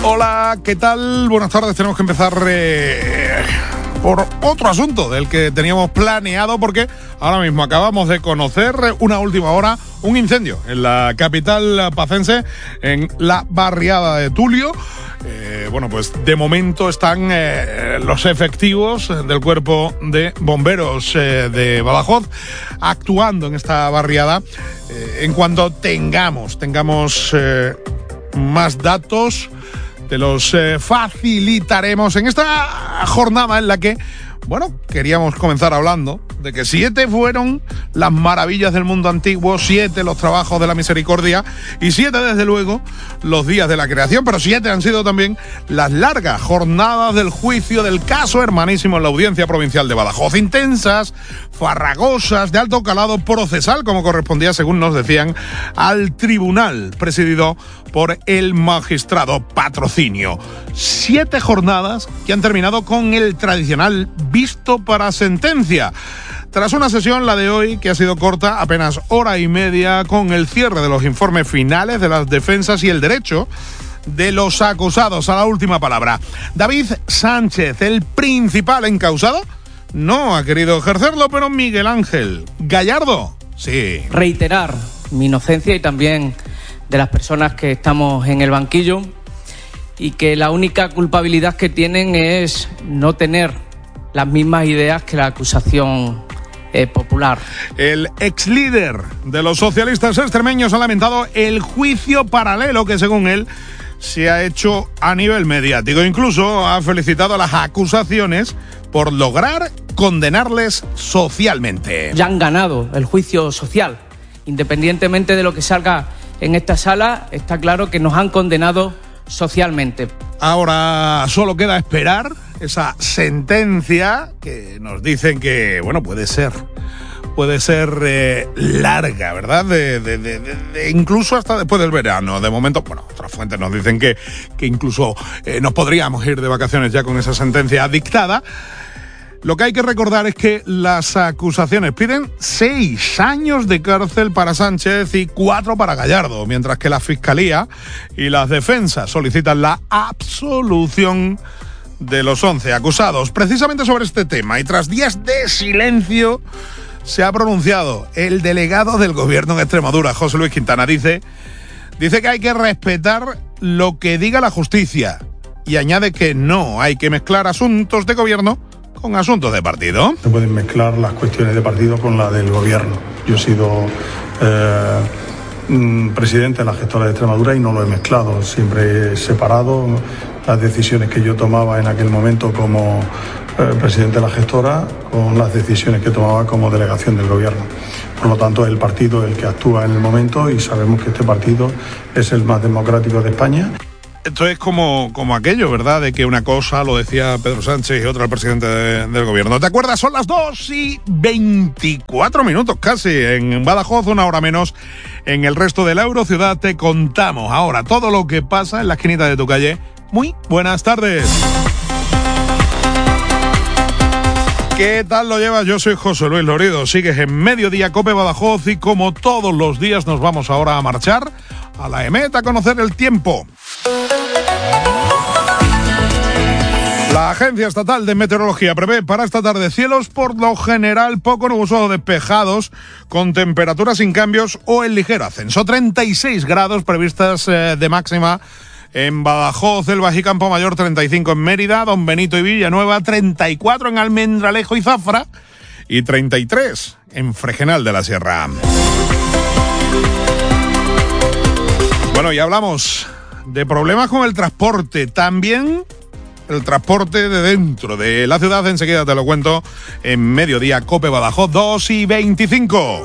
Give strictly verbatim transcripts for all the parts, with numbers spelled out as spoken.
Hola, ¿qué tal? Buenas tardes. Tenemos que empezar eh, por otro asunto del que teníamos planeado, porque ahora mismo acabamos de conocer una última hora un incendio en la capital pacense, en la barriada de Tulio. Eh, bueno, pues de momento están eh, los efectivos del cuerpo de bomberos eh, de Badajoz actuando en esta barriada. Eh, en cuanto tengamos, tengamos eh, más datos, te los eh, facilitaremos en esta jornada en la que, bueno, queríamos comenzar hablando de que siete fueron las maravillas del mundo antiguo, siete los trabajos de la misericordia y siete, desde luego, los días de la creación, pero siete han sido también las largas jornadas del juicio del caso Hermanísimo en la Audiencia Provincial de Badajoz. Intensas, farragosas, de alto calado procesal, como correspondía, según nos decían, al tribunal presidido por el magistrado Patrocinio. Siete jornadas que han terminado con el tradicional visto para sentencia. Tras una sesión, la de hoy, que ha sido corta, apenas hora y media, con el cierre de los informes finales de las defensas y el derecho de los acusados a la última palabra. David Sánchez, el principal encausado, no ha querido ejercerlo, pero Miguel Ángel Gallardo, sí. Reiterar mi inocencia y también de las personas que estamos en el banquillo, y que la única culpabilidad que tienen es no tener las mismas ideas que la acusación eh, popular. El ex líder de los socialistas extremeños ha lamentado el juicio paralelo que, según él, se ha hecho a nivel mediático. Incluso ha felicitado a las acusaciones por lograr condenarles socialmente. Ya han ganado el juicio social. Independientemente de lo que salga en esta sala, está claro que nos han condenado socialmente. Ahora solo queda esperar esa sentencia que nos dicen que, bueno, puede ser, puede ser eh, larga, ¿verdad? De, de, de, de, incluso hasta después del verano. De momento, bueno, otras fuentes nos dicen que, que incluso eh, nos podríamos ir de vacaciones ya con esa sentencia dictada. Lo que hay que recordar es que las acusaciones piden seis años de cárcel para Sánchez y cuatro para Gallardo, mientras que la Fiscalía y las defensas solicitan la absolución de los once acusados. Precisamente sobre este tema, y tras días de silencio, se ha pronunciado el delegado del Gobierno en Extremadura, José Luis Quintana. Dice, dice que hay que respetar lo que diga la justicia, y añade que no hay que mezclar asuntos de gobierno con asuntos de partido. Se pueden mezclar las cuestiones de partido con la del gobierno. Yo he sido eh, presidente de la gestora de Extremadura y no lo he mezclado. Siempre he separado las decisiones que yo tomaba en aquel momento como eh, presidente de la gestora con las decisiones que tomaba como delegación del gobierno. Por lo tanto, es el partido el que actúa en el momento y sabemos que este partido es el más democrático de España. Esto es como, como aquello, ¿verdad? De que una cosa lo decía Pedro Sánchez y otra el presidente de, del gobierno. ¿Te acuerdas? Son las dos y veinticuatro minutos casi en Badajoz, una hora menos en el resto de la Eurociudad. Te contamos ahora todo lo que pasa en la esquinita de tu calle. Muy buenas tardes. ¿Qué tal lo llevas? Yo soy José Luis Lorido. Sigues en Mediodía Cope Badajoz y como todos los días nos vamos ahora a marchar a la EMET a conocer el tiempo. La Agencia Estatal de Meteorología prevé para esta tarde cielos por lo general poco nubosos o despejados, con temperaturas sin cambios o en ligero ascenso. treinta y seis grados previstas eh, de máxima en Badajoz, Elvas y Campo Mayor, treinta y cinco en Mérida, Don Benito y Villanueva, treinta y cuatro en Almendralejo y Zafra y treinta y tres en Fregenal de la Sierra. Bueno, y hablamos de problemas con el transporte, también el transporte de dentro de la ciudad. Enseguida te lo cuento en Mediodía Cope Badajoz, dos y veinticinco.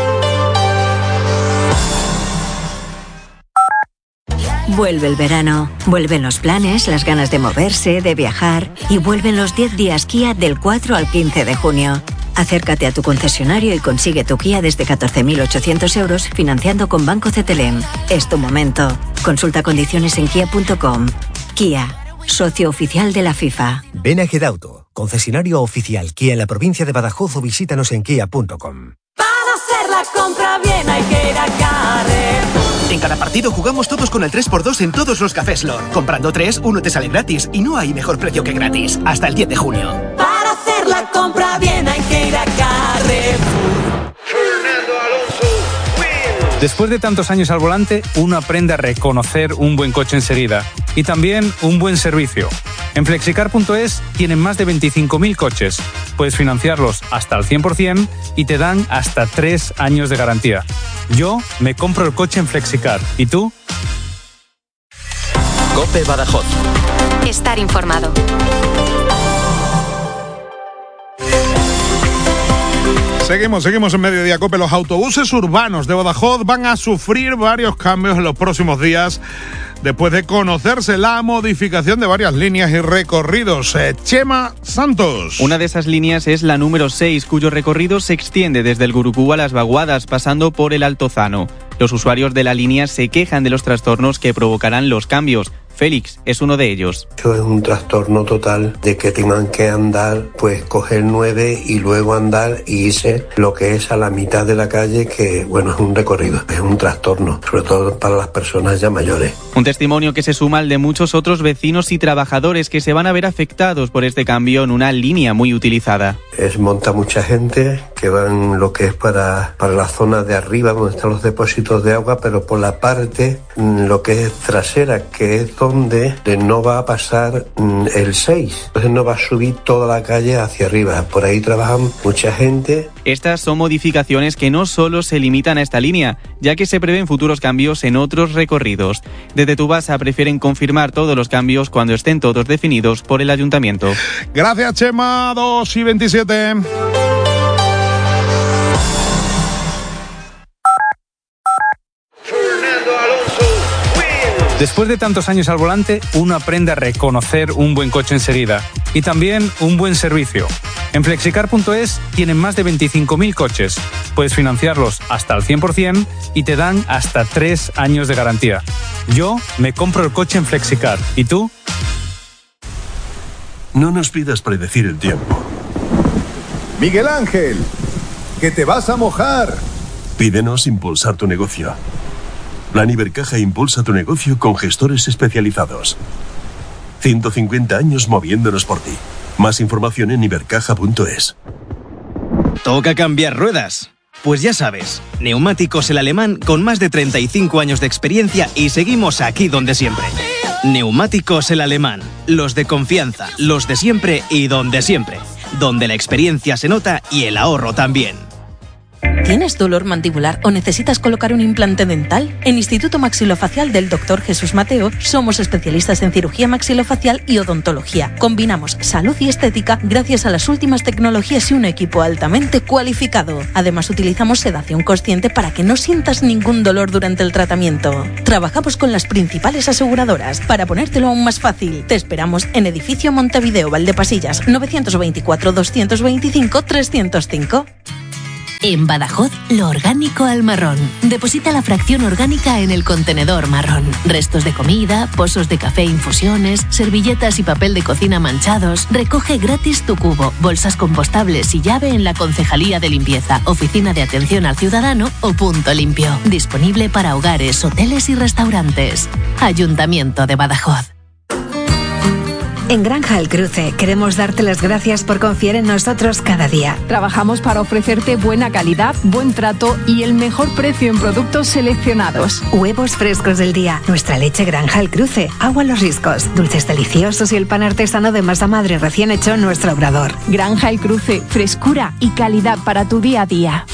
Vuelve el verano, vuelven los planes, las ganas de moverse, de viajar, y vuelven los diez días Kia del cuatro al quince de junio. Acércate a tu concesionario y consigue tu Kia desde catorce mil ochocientos euros financiando con Banco Cetelem. Es tu momento. Consulta condiciones en kia punto com. Kia, socio oficial de la FIFA. Ven a Gedauto, concesionario oficial Kia en la provincia de Badajoz, o visítanos en kia punto com. Para hacer la compra bien hay que ir a Carrefour. En cada partido jugamos todos con el tres por dos en todos los cafés Lor. Comprando tres, uno te sale gratis y no hay mejor precio que gratis. Hasta el diez de junio. Para hacer la compra bien hay que ir a Carrefour. Después de tantos años al volante, uno aprende a reconocer un buen coche enseguida y también un buen servicio. En flexicar punto es tienen más de veinticinco mil coches. Puedes financiarlos hasta al cien por ciento y te dan hasta tres años de garantía. Yo me compro el coche en Flexicar. ¿Y tú? COPE Badajoz. Estar informado. Seguimos, seguimos en Mediodía Cope. Los autobuses urbanos de Badajoz van a sufrir varios cambios en los próximos días después de conocerse la modificación de varias líneas y recorridos. Eh, Chema Santos. Una de esas líneas es la número seis, cuyo recorrido se extiende desde el Gurucú a Las Vaguadas, pasando por el Altozano. Los usuarios de la línea se quejan de los trastornos que provocarán los cambios. Félix es uno de ellos. Eso es un trastorno total de que tengan que andar, pues coger nueve y luego andar y irse lo que es a la mitad de la calle, que bueno, es un recorrido, es un trastorno, sobre todo para las personas ya mayores. Un testimonio que se suma al de muchos otros vecinos y trabajadores que se van a ver afectados por este cambio en una línea muy utilizada. Es monta mucha gente que van lo que es para, para la zona de arriba donde están los depósitos de agua, pero por la parte lo que es trasera, que es donde no va a pasar el seis. Entonces no va a subir toda la calle hacia arriba. Por ahí trabajan mucha gente. Estas son modificaciones que no solo se limitan a esta línea, ya que se prevén futuros cambios en otros recorridos. Desde Tubasa prefieren confirmar todos los cambios cuando estén todos definidos por el ayuntamiento. Gracias, Chema. dos y veintisiete. Después de tantos años al volante, uno aprende a reconocer un buen coche enseguida y también un buen servicio. En flexicar punto es tienen más de veinticinco mil coches. Puedes financiarlos hasta al cien por ciento y te dan hasta tres años de garantía. Yo me compro el coche en Flexicar. ¿Y tú? No nos pidas predecir el tiempo. Miguel Ángel, que te vas a mojar. Pídenos impulsar tu negocio. Plan Ibercaja impulsa tu negocio con gestores especializados. ciento cincuenta años moviéndonos por ti. Más información en ibercaja punto es. ¿Toca cambiar ruedas? Pues ya sabes, Neumáticos El Alemán con más de treinta y cinco años de experiencia y seguimos aquí donde siempre. Neumáticos El Alemán, los de confianza, los de siempre y donde siempre. Donde la experiencia se nota y el ahorro también. ¿Tienes dolor mandibular o necesitas colocar un implante dental? En Instituto Maxilofacial del doctor Jesús Mateo somos especialistas en cirugía maxilofacial y odontología. Combinamos salud y estética gracias a las últimas tecnologías y un equipo altamente cualificado. Además utilizamos sedación consciente para que no sientas ningún dolor durante el tratamiento. Trabajamos con las principales aseguradoras. Para ponértelo aún más fácil, te esperamos en Edificio Montevideo Valdepasillas novecientos veinticuatro, doscientos veinticinco, trescientos cinco. En Badajoz, lo orgánico al marrón. Deposita la fracción orgánica en el contenedor marrón. Restos de comida, pozos de café, infusiones, servilletas y papel de cocina manchados. Recoge gratis tu cubo, bolsas compostables y llave en la Concejalía de Limpieza, Oficina de Atención al Ciudadano o Punto Limpio. Disponible para hogares, hoteles y restaurantes. Ayuntamiento de Badajoz. En Granja El Cruce queremos darte las gracias por confiar en nosotros cada día. Trabajamos para ofrecerte buena calidad, buen trato y el mejor precio en productos seleccionados. Huevos frescos del día, nuestra leche Granja El Cruce, agua Los Riscos, dulces deliciosos y el pan artesano de masa madre recién hecho en nuestro obrador. Granja El Cruce, frescura y calidad para tu día a día.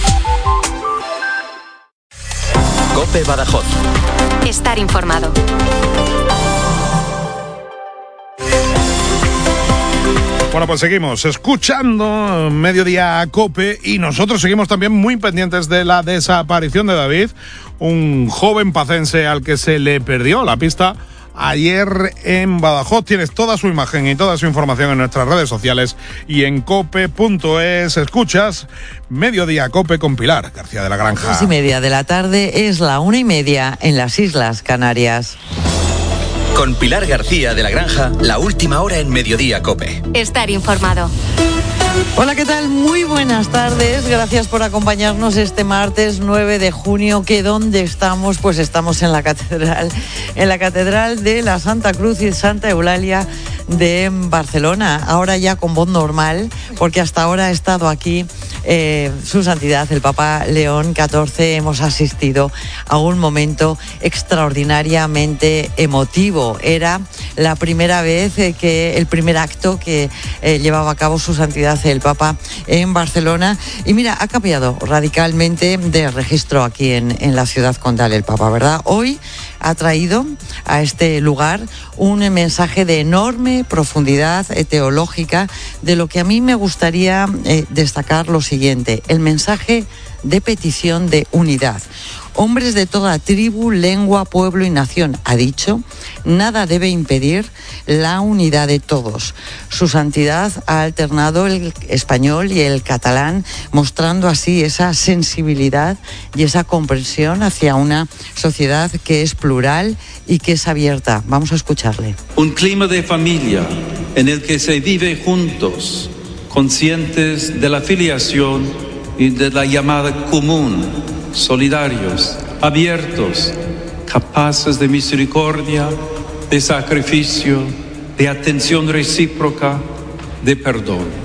COPE Badajoz. Estar informado. Bueno, pues seguimos escuchando Mediodía Cope y nosotros seguimos también muy pendientes de la desaparición de David, un joven pacense al que se le perdió la pista ayer en Badajoz. Tienes toda su imagen y toda su información en nuestras redes sociales y en cope punto es. Escuchas Mediodía Cope con Pilar García de la Granja. Dos y media de la tarde es la una y media en las Islas Canarias. Con Pilar García de la Granja, la última hora en Mediodía Cope. Estar informado. Hola, ¿qué tal? Muy buenas tardes. Gracias por acompañarnos este martes nueve de junio. ¿Que dónde estamos? Pues estamos en la catedral, en la catedral de la Santa Cruz y Santa Eulalia de Barcelona. Ahora ya con voz normal, porque hasta ahora ha estado aquí eh, su santidad, el Papa León catorce. Hemos asistido a un momento extraordinariamente emotivo. Era la primera vez eh, que el primer acto que eh, llevaba a cabo su santidad el Papa en Barcelona, y mira, ha cambiado radicalmente de registro aquí en, en la ciudad condal el Papa, ¿verdad? Hoy ha traído a este lugar un mensaje de enorme profundidad teológica, de lo que a mí me gustaría eh, destacar lo siguiente: el mensaje de petición de unidad. Hombres de toda tribu, lengua, pueblo y nación, ha dicho, nada debe impedir la unidad de todos. Su santidad ha alternado el español y el catalán, mostrando así esa sensibilidad y esa comprensión hacia una sociedad que es plural y que es abierta. Vamos a escucharle. Un clima de familia en el que se vive juntos, conscientes de la filiación y de la llamada común, solidarios, abiertos, capaces de misericordia, de sacrificio, de atención recíproca, de perdón.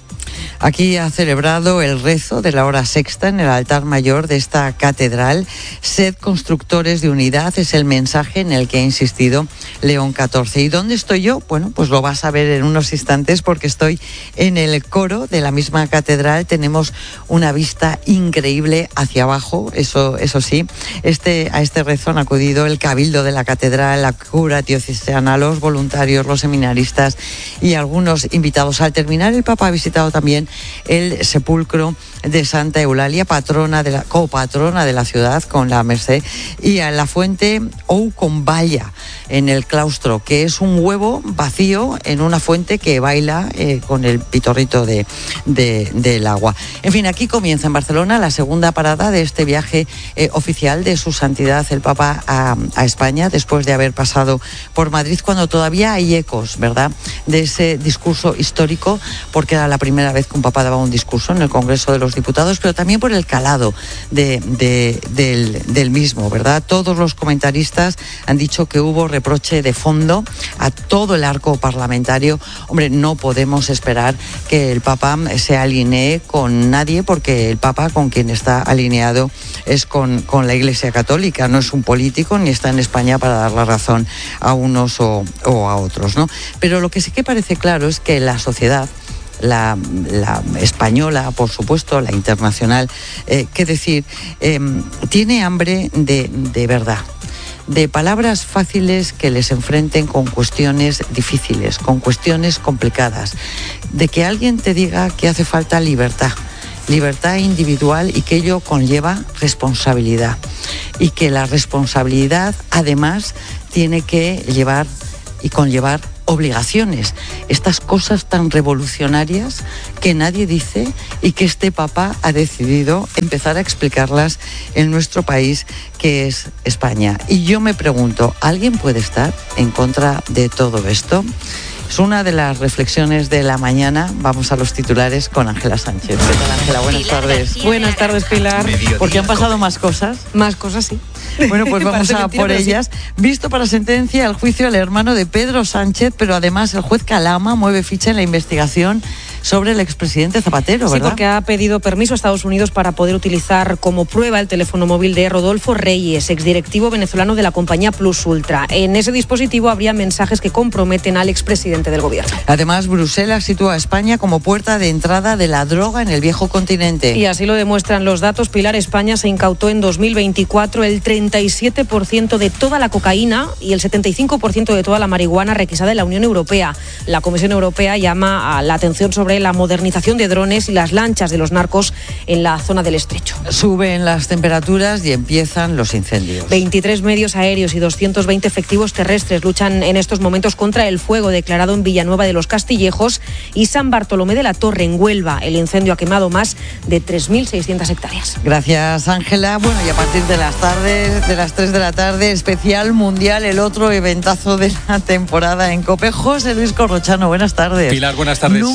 Aquí ha celebrado el rezo de la hora sexta en el altar mayor de esta catedral. Sed constructores de unidad es el mensaje en el que ha insistido León catorce. ¿Y dónde estoy yo? Bueno, pues lo vas a ver en unos instantes, porque estoy en el coro de la misma catedral. Tenemos una vista increíble hacia abajo, eso, eso sí. Este, a este rezo han acudido el cabildo de la catedral, la cura diocesana, los voluntarios, los seminaristas y algunos invitados. Al terminar, el Papa ha visitado también el sepulcro de Santa Eulalia, patrona de la, copatrona de la ciudad, con la Merced, y a la fuente ou con Valla en el claustro, que es un huevo vacío en una fuente que baila eh, con el pitorrito de, de, del agua. En fin, aquí comienza en Barcelona la segunda parada de este viaje eh, oficial de su santidad el Papa a, a España, después de haber pasado por Madrid, cuando todavía hay ecos, ¿verdad?, de ese discurso histórico, porque era la primera vez que un Papa daba un discurso en el Congreso de los Diputados, pero también por el calado de, de, del, del mismo, ¿verdad? Todos los comentaristas han dicho que hubo reproche de fondo a todo el arco parlamentario. Hombre, no podemos esperar que el Papa se alinee con nadie, porque el Papa con quien está alineado es con, con la Iglesia Católica, no es un político ni está en España para dar la razón a unos o, o a otros, ¿no? Pero lo que sí que parece claro es que la sociedad, La, la española, por supuesto, la internacional, eh, qué decir, eh, tiene hambre de, de verdad, de palabras fáciles que les enfrenten con cuestiones difíciles, con cuestiones complicadas, de que alguien te diga que hace falta libertad, libertad individual, y que ello conlleva responsabilidad, y que la responsabilidad además tiene que llevar y conllevar obligaciones, estas cosas tan revolucionarias que nadie dice y que este Papa ha decidido empezar a explicarlas en nuestro país, que es España. Y yo me pregunto, ¿alguien puede estar en contra de todo esto? Es una de las reflexiones de la mañana. Vamos a los titulares con Ángela Sánchez. ¿Qué tal, Ángela? Buenas tardes. Buenas tardes, Pilar. Porque han pasado más cosas. Más cosas, sí. Bueno, pues vamos a por ellas. Visto para sentencia el juicio al hermano de Pedro Sánchez, pero además el juez Calama mueve ficha en la investigación sobre el expresidente Zapatero, ¿verdad? Sí, porque ha pedido permiso a Estados Unidos para poder utilizar como prueba el teléfono móvil de Rodolfo Reyes, exdirectivo venezolano de la compañía Plus Ultra. En ese dispositivo habría mensajes que comprometen al expresidente del gobierno. Además, Bruselas sitúa a España como puerta de entrada de la droga en el viejo continente. Y así lo demuestran los datos. Pilar, España se incautó en dos mil veinticuatro el treinta y siete por ciento de toda la cocaína y el setenta y cinco por ciento de toda la marihuana requisada en la Unión Europea. La Comisión Europea llama a la atención sobre la modernización de drones y las lanchas de los narcos en la zona del Estrecho. Suben las temperaturas y empiezan los incendios. veintitrés medios aéreos y doscientos veinte efectivos terrestres luchan en estos momentos contra el fuego declarado en Villanueva de los Castillejos y San Bartolomé de la Torre, en Huelva. El incendio ha quemado más de tres mil seiscientas hectáreas. Gracias, Ángela. Bueno, y a partir de las tardes, de las tres de la tarde, especial mundial, el otro eventazo de la temporada en COPE. José Luis Corrochano, buenas tardes. Pilar, buenas tardes. Nunca te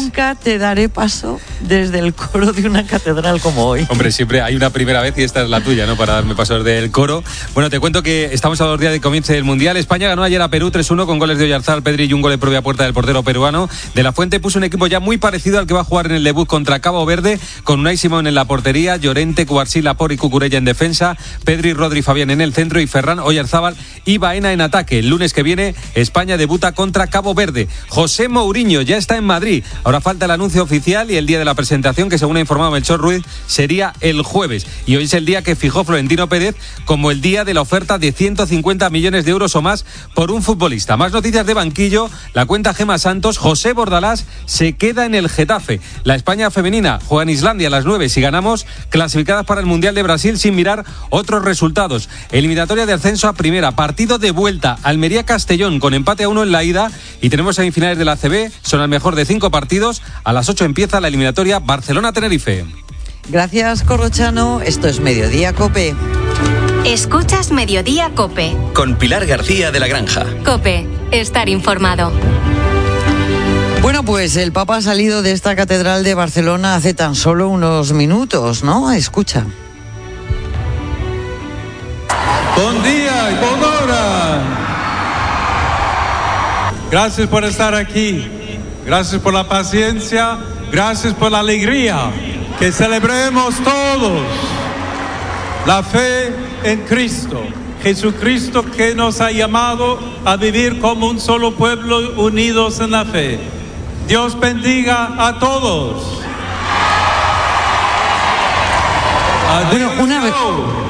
te daré paso desde el coro de una catedral como hoy. Hombre, siempre hay una primera vez y esta es la tuya, ¿no? Para darme paso desde el coro. Bueno, te cuento que estamos a dos días de comienzo del Mundial. España ganó ayer a Perú tres uno con goles de Oyarzabal, Pedri y un gol de propia puerta del portero peruano. De la Fuente puso un equipo ya muy parecido al que va a jugar en el debut contra Cabo Verde, con Unai Simón en la portería, Llorente, Cubarsí, Laporte y Cucurella en defensa, Pedri, Rodri, Fabián en el centro y Ferran, Oyarzabal y Baena en ataque. El lunes que viene España debuta contra Cabo Verde. José Mourinho ya está en Madrid. Ahora falta el anuncio oficial y el día de la presentación, que según ha informado Melchor Ruiz, sería el jueves. Y hoy es el día que fijó Florentino Pérez como el día de la oferta de ciento cincuenta millones de euros o más por un futbolista. Más noticias de banquillo. La cuenta Gema Santos. José Bordalás se queda en el Getafe. La España femenina juega en Islandia a las nueve. Si ganamos, clasificadas para el Mundial de Brasil sin mirar otros resultados. Eliminatoria de ascenso a primera. Partido de vuelta. Almería-Castellón con empate a uno en la ida. Y tenemos semifinales de la A C B. Son el mejor de cinco partidos. A las ocho empieza la eliminatoria Barcelona-Tenerife. Gracias, Corrochano. Esto es Mediodía COPE. Escuchas Mediodía COPE. Con Pilar García de la Granja. COPE. Estar informado. Bueno, pues el Papa ha salido de esta catedral de Barcelona hace tan solo unos minutos, ¿no? Escucha. Buen día y buena hora. Gracias por estar aquí. Gracias por la paciencia. Gracias por la alegría. Que celebremos todos la fe en Cristo. Jesucristo, que nos ha llamado a vivir como un solo pueblo unidos en la fe. Dios bendiga a todos. Bueno, una vez...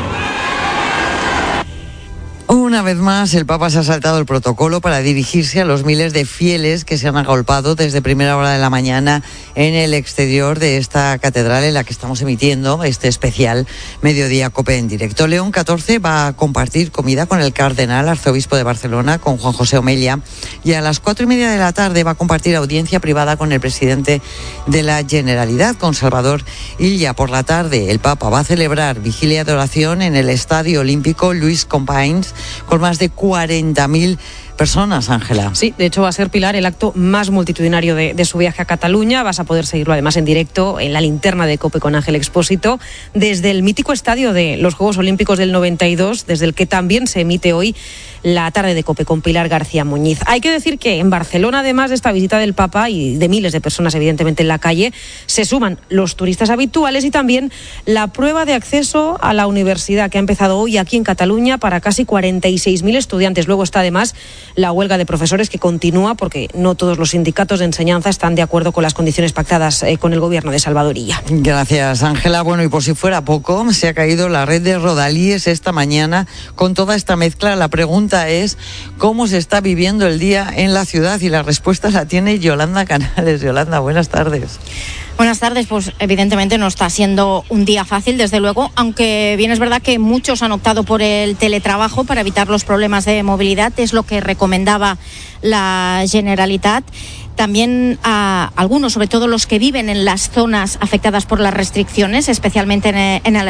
Una vez más, el Papa se ha saltado el protocolo para dirigirse a los miles de fieles que se han agolpado desde primera hora de la mañana en el exterior de esta catedral en la que estamos emitiendo este especial Mediodía COPE en directo. León catorce va a compartir comida con el cardenal arzobispo de Barcelona, con Juan José Omella, y a las cuatro y media de la tarde va a compartir audiencia privada con el presidente de la Generalitat, con Salvador Illa. Por la tarde, el Papa va a celebrar vigilia de oración en el Estadio Olímpico Lluís Companys, con más de cuarenta mil personas, Ángela. Sí, de hecho va a ser, Pilar, el acto más multitudinario de, de su viaje a Cataluña. Vas a poder seguirlo además en directo en la linterna de COPE con Ángel Expósito desde el mítico estadio de los Juegos Olímpicos del noventa y dos, desde el que también se emite hoy la tarde de COPE con Pilar García Muñiz. Hay que decir que en Barcelona, además de esta visita del Papa y de miles de personas evidentemente en la calle, se suman los turistas habituales y también la prueba de acceso a la universidad que ha empezado hoy aquí en Cataluña para casi cuarenta y seis mil estudiantes. Luego está además la huelga de profesores que continúa porque no todos los sindicatos de enseñanza están de acuerdo con las condiciones pactadas eh, con el gobierno de Salvador Illa. Gracias, Ángela. Bueno, y por si fuera poco, se ha caído la red de rodalíes esta mañana con toda esta mezcla. La pregunta es cómo se está viviendo el día en la ciudad y la respuesta la tiene Yolanda Canales. Yolanda, buenas tardes. Buenas tardes, pues evidentemente no está siendo un día fácil, desde luego, aunque bien es verdad que muchos han optado por el teletrabajo para evitar los problemas de movilidad, es lo que recomendaba la Generalitat. También a algunos, sobre todo los que viven en las zonas afectadas por las restricciones, especialmente en el, en el